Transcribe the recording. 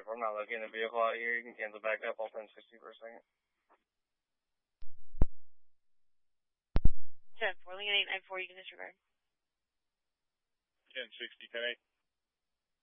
If I'm not looking at the vehicle out here, you can cancel back up. I'll turn 60 for a second. 10-4, Lincoln 894, you can disregard. 1060, 10-8.